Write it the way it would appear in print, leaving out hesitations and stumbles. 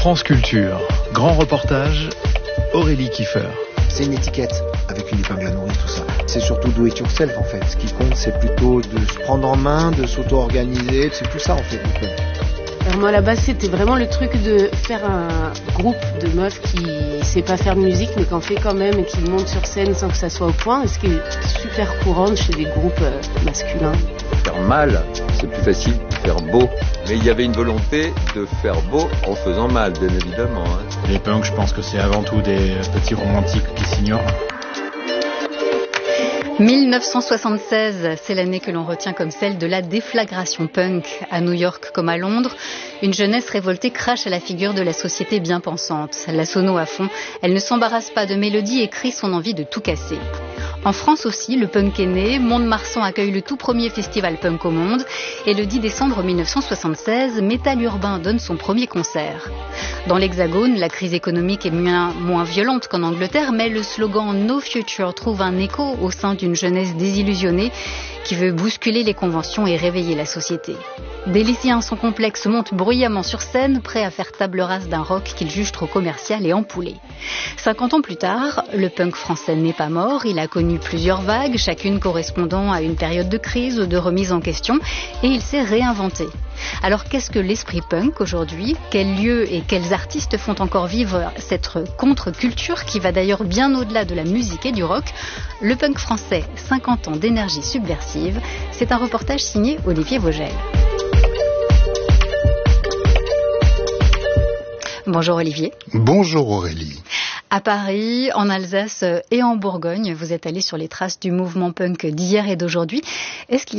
France Culture, grand reportage, Aurélie Kiefer. C'est une étiquette avec une épingle à nourrir, tout ça. C'est surtout do it yourself en fait. Ce qui compte, c'est plutôt de se prendre en main, de s'auto-organiser. C'est tout ça en fait. Alors moi à la base c'était vraiment le truc de faire un groupe de meufs qui sait pas faire de musique mais qui en fait quand même et qui monte sur scène sans que ça soit au point, ce qui est super courant chez des groupes masculins. Faire mal, c'est plus facile que faire beau. Mais il y avait une volonté de faire beau en faisant mal, bien évidemment. Les punks, je pense que c'est avant tout des petits romantiques qui s'ignorent. 1976, c'est l'année que l'on retient comme celle de la déflagration punk. À New York comme à Londres, une jeunesse révoltée crache à la figure de la société bien pensante. La sono à fond, elle ne s'embarrasse pas de mélodies et crie son envie de tout casser. En France aussi, le punk est né. Mont-de-Marsan accueille le tout premier festival punk au monde. Et le 10 décembre 1976, Métal Urbain donne son premier concert. Dans l'Hexagone, la crise économique est moins violente qu'en Angleterre, mais le slogan No Future trouve un écho au sein d'une jeunesse désillusionnée qui veut bousculer les conventions et réveiller la société. Des lycéens sans complexe montent bruyamment sur scène, prêts à faire table rase d'un rock qu'ils jugent trop commercial et empoulé. 50 ans plus tard, le punk français n'est pas mort, il a connu plusieurs vagues, chacune correspondant à une période de crise ou de remise en question, et il s'est réinventé. Alors qu'est-ce que l'esprit punk aujourd'hui ? Quels lieux et quels artistes font encore vivre cette contre-culture qui va d'ailleurs bien au-delà de la musique et du rock ? Le punk français, 50 ans d'énergie subversive, c'est un reportage signé Olivier Vogel. Bonjour Olivier. Bonjour Aurélie. À Paris, en Alsace et en Bourgogne, vous êtes allé sur les traces du mouvement punk d'hier et d'aujourd'hui. Est-ce qu'il